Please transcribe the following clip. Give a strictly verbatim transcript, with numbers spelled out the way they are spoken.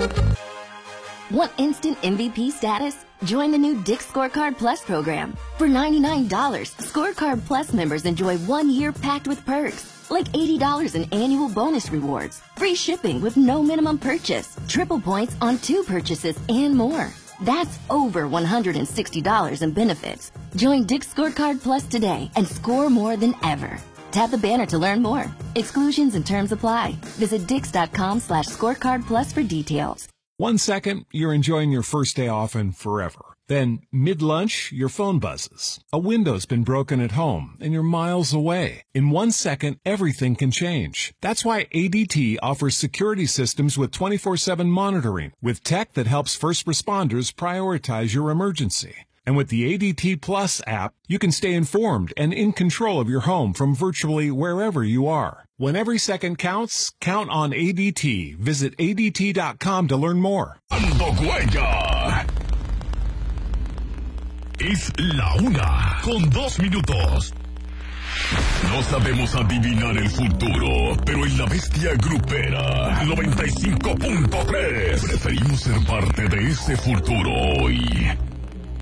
Want instant M V P status? Join the new Dick's Scorecard Plus program. For ninety-nine dollars, Scorecard Plus members enjoy one year packed with perks, like eighty dollars in annual bonus rewards, free shipping with no minimum purchase, triple points on two purchases, and more. That's over one hundred sixty dollars in benefits. Join Dick's Scorecard Plus today and score more than ever. Tap the banner to learn more. Exclusions and terms apply. Visit dix.com slash scorecard plus for details. One second, you're enjoying your first day off and forever. Then, mid-lunch, your phone buzzes. A window's been broken at home, and you're miles away. In one second, everything can change. That's why A D T offers security systems with twenty-four seven monitoring, with tech that helps first responders prioritize your emergency. And with the A D T Plus app, you can stay informed and in control of your home from virtually wherever you are. When every second counts, count on A D T. Visit A D T dot com to learn more. Es la una con dos minutos. No sabemos adivinar el futuro, pero en la bestia grupera noventa y cinco punto tres preferimos ser parte de ese futuro hoy.